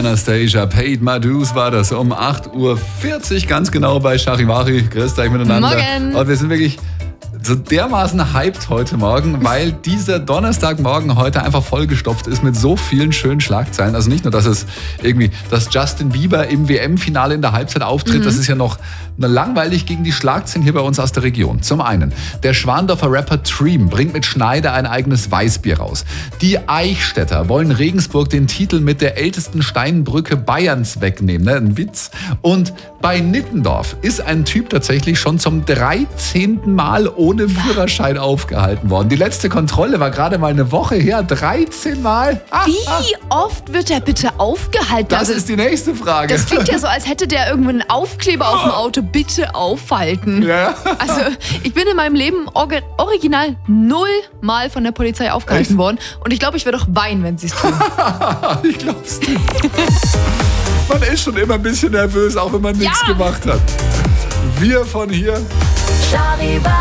Anastasia, Paid My Dues war das um 8.40 Uhr, ganz genau bei Charivari. Grüßt euch miteinander. Morgen. Und wir sind wirklich so dermaßen hyped heute Morgen, weil dieser Donnerstagmorgen heute einfach vollgestopft ist mit so vielen schönen Schlagzeilen. Also nicht nur, dass Justin Bieber im WM-Finale in der Halbzeit auftritt, das ist ja noch langweilig gegen die Schlagzeilen hier bei uns aus der Region. Zum einen, der Schwandorfer Rapper Treem bringt mit Schneider ein eigenes Weißbier raus. Die Eichstätter wollen Regensburg den Titel mit der ältesten Steinbrücke Bayerns wegnehmen. Ein Witz. Und bei Nittendorf ist ein Typ tatsächlich schon zum 13. Mal ohne Führerschein aufgehalten worden. Die letzte Kontrolle war gerade mal eine Woche her. 13 Mal. Wie oft wird er bitte aufgehalten? Das ist die nächste Frage. Das klingt ja so, als hätte der irgendwo einen Aufkleber auf dem Auto. Bitte aufhalten. Ja. Also ich bin in meinem Leben original 0 Mal von der Polizei aufgehalten worden. Und ich glaube, ich werde auch weinen, wenn sie es tun. Ich glaub's nicht. Man ist schon immer ein bisschen nervös, auch wenn man nichts gemacht hat. Wir von hier. Charivari.